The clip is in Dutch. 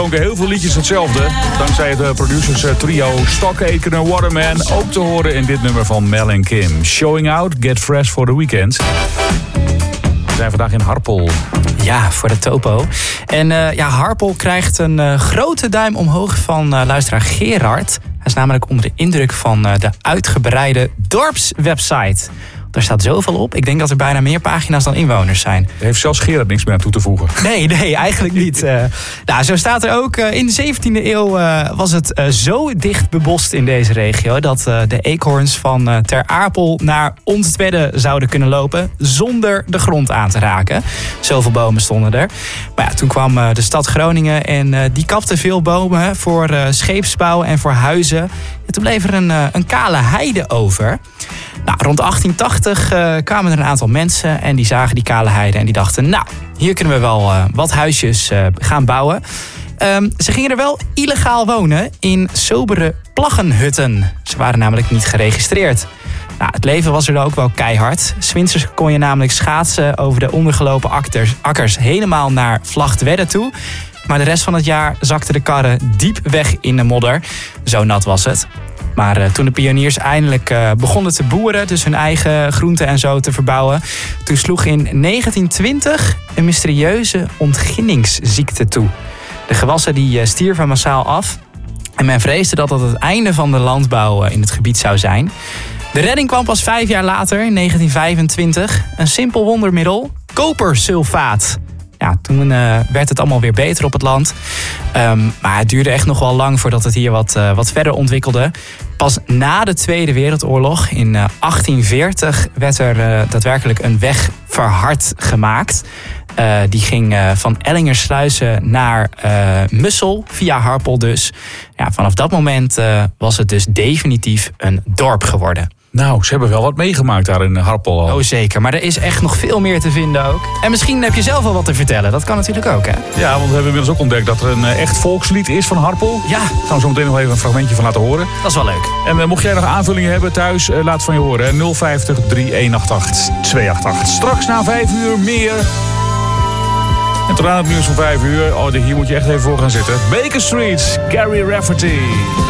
Heel veel liedjes hetzelfde. Dankzij het producers trio Stockhaken en Waterman. Ook te horen in dit nummer van Mel en Kim. Showing Out, Get Fresh for the Weekend. We zijn vandaag in Harpel. Ja, voor de topo. En Harpel krijgt een grote duim omhoog van luisteraar Gerard. Hij is namelijk onder de indruk van de uitgebreide dorpswebsite. Daar staat zoveel op. Ik denk dat er bijna meer pagina's dan inwoners zijn. Er heeft zelfs Gerard niks meer aan toe te voegen. Nee, eigenlijk niet. Zo staat er ook. In de 17e eeuw was het zo dicht bebost in deze regio dat de eekhoorns van Ter Apel naar Onstwedde zouden kunnen lopen zonder de grond aan te raken. Zoveel bomen stonden er. Maar ja, toen kwam de stad Groningen en die kapte veel bomen voor scheepsbouw en voor huizen. En toen bleef er een kale heide over. Nou, rond 1880 kwamen er een aantal mensen en die zagen die kale heide en die dachten, nou, hier kunnen we wel wat huisjes gaan bouwen. Ze gingen er wel illegaal wonen in sobere plaggenhutten. Ze waren namelijk niet geregistreerd. Nou, het leven was er ook wel keihard. 's Winters kon je namelijk schaatsen over de ondergelopen akkers helemaal naar Vlachtwedde toe. Maar de rest van het jaar zakten de karren diep weg in de modder. Zo nat was het. Maar toen de pioniers eindelijk begonnen te boeren, dus hun eigen groenten en zo te verbouwen, toen sloeg in 1920 een mysterieuze ontginningsziekte toe. De gewassen die stierven massaal af en men vreesde dat dat het einde van de landbouw in het gebied zou zijn. De redding kwam pas 5 jaar later, in 1925. Een simpel wondermiddel, kopersulfaat. Ja, toen werd het allemaal weer beter op het land. Maar het duurde echt nog wel lang voordat het hier wat verder ontwikkelde. Pas na de Tweede Wereldoorlog, in 1840, werd er daadwerkelijk een weg verhard gemaakt. Die ging van Ellingersluizen naar Mussel, via Harpel dus. Ja, vanaf dat moment was het dus definitief een dorp geworden. Nou, ze hebben wel wat meegemaakt daar in Harpel al. Oh zeker, maar er is echt nog veel meer te vinden ook. En misschien heb je zelf wel wat te vertellen, dat kan natuurlijk ook, hè? Ja, want we hebben inmiddels ook ontdekt dat er een echt volkslied is van Harpel. Ja. Daar gaan we zo meteen nog even een fragmentje van laten horen. Dat is wel leuk. En mocht jij nog aanvullingen hebben thuis, laat het van je horen. Hè? 050 3188 288. Straks na 5 uur meer. En tot aan het nieuws van 5 uur. Oh, hier moet je echt even voor gaan zitten. Baker Street, Gary Rafferty.